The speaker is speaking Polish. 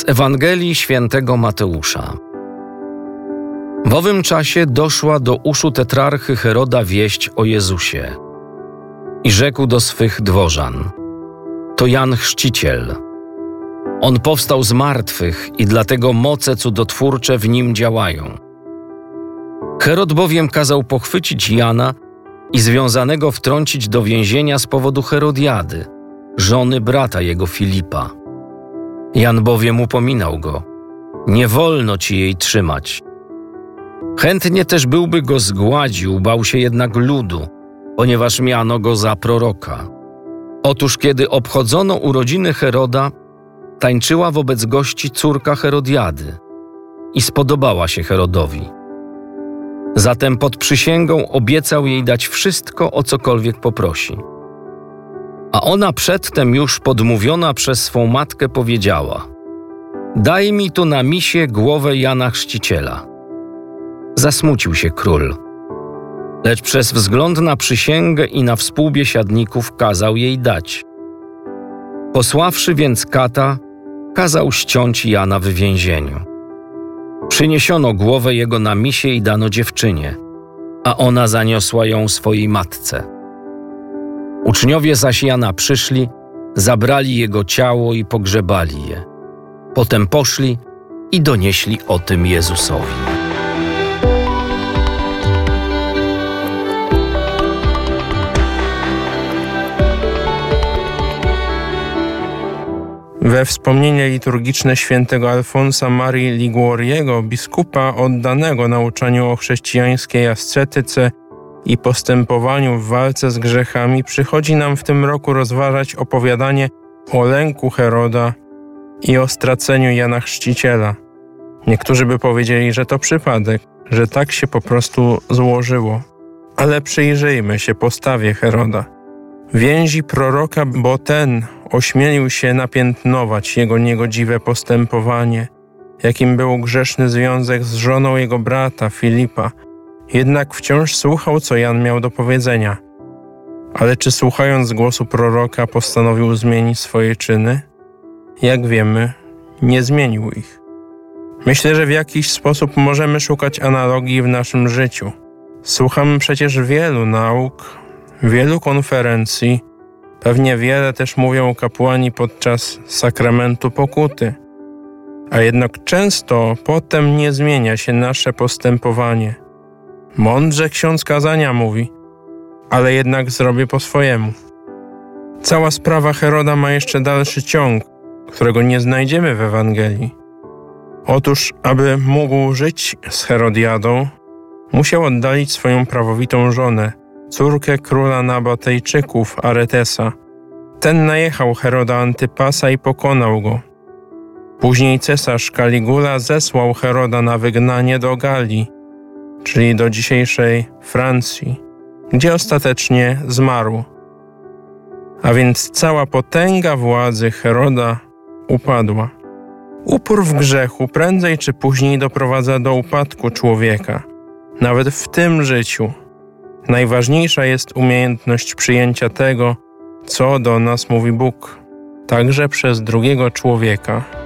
Z Ewangelii Świętego Mateusza. W owym czasie doszła do uszu tetrarchy Heroda wieść o Jezusie i rzekł do swych dworzan: to Jan Chrzciciel. On powstał z martwych i dlatego moce cudotwórcze w nim działają. Herod bowiem kazał pochwycić Jana i związanego wtrącić do więzienia z powodu Herodiady, żony brata jego Filipa. Jan bowiem upominał go: nie wolno ci jej trzymać. Chętnie też byłby go zgładził, bał się jednak ludu, ponieważ miano go za proroka. Otóż kiedy obchodzono urodziny Heroda, tańczyła wobec gości córka Herodiady i spodobała się Herodowi. Zatem pod przysięgą obiecał jej dać wszystko, o cokolwiek poprosi. A ona przedtem już podmówiona przez swą matkę powiedziała: daj mi tu na misie głowę Jana Chrzciciela. Zasmucił się król, lecz przez wzgląd na przysięgę i na współbiesiadników kazał jej dać. Posławszy więc kata, kazał ściąć Jana w więzieniu. Przyniesiono głowę jego na misie i dano dziewczynie, a ona zaniosła ją swojej matce. Uczniowie zaś Jana przyszli, zabrali jego ciało i pogrzebali je. Potem poszli i donieśli o tym Jezusowi. We wspomnienie liturgiczne świętego Alfonsa Marii Liguoriego, biskupa oddanego nauczaniu o chrześcijańskiej ascetyce i postępowaniu w walce z grzechami, przychodzi nam w tym roku rozważać opowiadanie o lęku Heroda i o straceniu Jana Chrzciciela. Niektórzy by powiedzieli, że to przypadek, że tak się po prostu złożyło. Ale przyjrzyjmy się postawie Heroda. Więzi proroka, bo ten ośmielił się napiętnować jego niegodziwe postępowanie, jakim był grzeszny związek z żoną jego brata Filipa. Jednak wciąż słuchał, co Jan miał do powiedzenia. Ale czy słuchając głosu proroka postanowił zmienić swoje czyny? Jak wiemy, nie zmienił ich. Myślę, że w jakiś sposób możemy szukać analogii w naszym życiu. Słuchamy przecież wielu nauk, wielu konferencji, pewnie wiele też mówią kapłani podczas sakramentu pokuty. A jednak często potem nie zmienia się nasze postępowanie. Mądrze ksiądz kazania mówi, ale jednak zrobię po swojemu. Cała sprawa Heroda ma jeszcze dalszy ciąg, którego nie znajdziemy w Ewangelii. Otóż, aby mógł żyć z Herodiadą, musiał oddalić swoją prawowitą żonę, córkę króla Nabatejczyków Aretesa. Ten najechał Heroda Antypasa i pokonał go. Później cesarz Kaligula zesłał Heroda na wygnanie do Galii, czyli do dzisiejszej Francji, gdzie ostatecznie zmarł. A więc cała potęga władzy Heroda upadła. Upór w grzechu prędzej czy później doprowadza do upadku człowieka, nawet w tym życiu. Najważniejsza jest umiejętność przyjęcia tego, co do nas mówi Bóg, także przez drugiego człowieka.